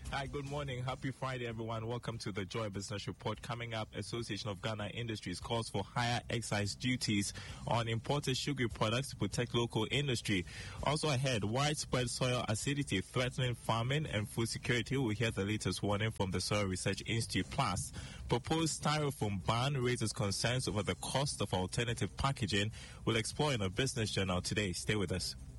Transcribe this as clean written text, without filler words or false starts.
Hi, good morning. Happy Friday, everyone. Welcome to the Joy Business Report. Coming up, Association of Ghana Industries calls for higher excise duties on imported sugary products to protect local industry. Also ahead, widespread soil acidity threatening farming and food security. We hear the latest warning from the Soil Research Institute. Plus, proposed styrofoam ban raises concerns over the cost of alternative packaging. We'll explore in a business journal today. Stay with us.